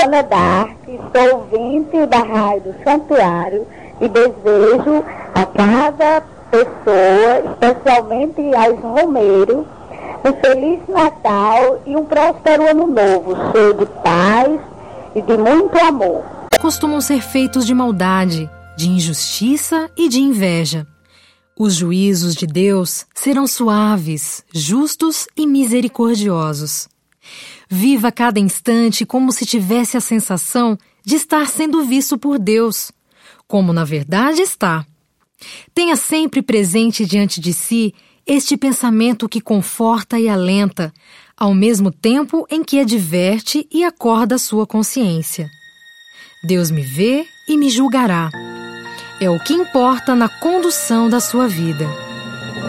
Joana Dark, sou ouvinte da Rádio Santuário e desejo a cada pessoa, especialmente aos romeiros, um Feliz Natal e um próspero Ano Novo, cheio de paz e de muito amor. Costumam ser feitos de maldade, de injustiça e de inveja. Os juízos de Deus serão suaves, justos e misericordiosos. Viva cada instante como se tivesse a sensação de estar sendo visto por Deus, como na verdade está. Tenha sempre presente diante de si este pensamento que conforta e alenta, ao mesmo tempo em que adverte e acorda a sua consciência. Deus me vê e me julgará. É o que importa na condução da sua vida.